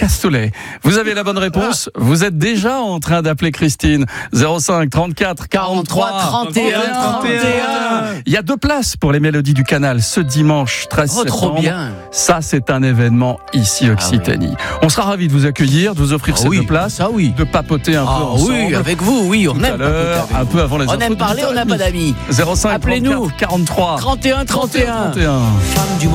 Castellet. Vous avez la bonne réponse. Vous êtes déjà en train d'appeler Christine. 05 34 43 31 31. Il y a 2 places pour les Mélodies du Canal ce dimanche 13 septembre. Trop bien. Ça, c'est un événement ici Occitanie. Oui. On sera ravis de vous accueillir, de vous offrir ces 2 places, ça oui. de papoter un peu ensemble. Oui, avec vous, oui, on aime papoter un peu avant les infos. On aime parler, on n'a pas d'amis. 05 Appelez-nous 34 43 31 31. 31. Femme du